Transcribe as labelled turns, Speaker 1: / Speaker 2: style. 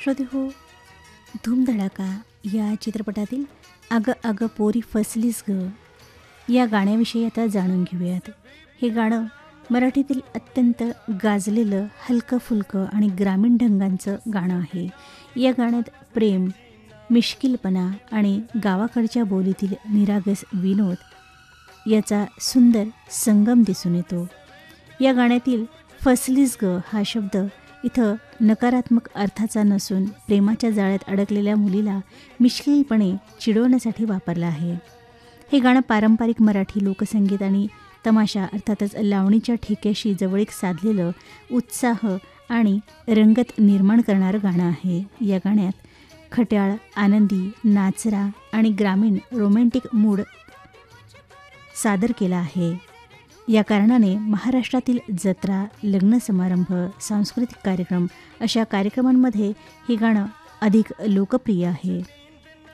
Speaker 1: श्रोते हो, धूमधडाका या चित्रपटातील अगं अगं पोरी फसलीस ग या गाण्याविषयी आता जाणून घेऊयात. हे गाणं मराठीतील अत्यंत गाजलेलं हलकं फुलकं आणि ग्रामीण ढंगांचं गाणं आहे. या गाण्यात प्रेम, मिश्किलपणा आणि गावाकडच्या बोलीतील निरागस विनोद याचा सुंदर संगम दिसून येतो. या गाण्यातील फसलीस ग हा शब्द इथं नकारात्मक अर्थाचा नसून प्रेमाच्या जाळ्यात अडकलेल्या मुलीला मिश्किलपणे चिडवण्यासाठी वापरला आहे. हे गाणं पारंपरिक मराठी लोकसंगीत आणि तमाशा अर्थातच लावणीच्या ठेक्याशी जवळीक साधलेलं उत्साह आणि रंगत निर्माण करणारं गाणं आहे. या गाण्यात खट्याळ, आनंदी, नाचरा आणि ग्रामीण रोमॅन्टिक मूड सादर केला आहे. या कारणाने महाराष्ट्रातील जत्रा, लग्न समारंभ, सांस्कृतिक कार्यक्रम अशा कार्यक्रमांमध्ये हे गाणं अधिक लोकप्रिय आहे.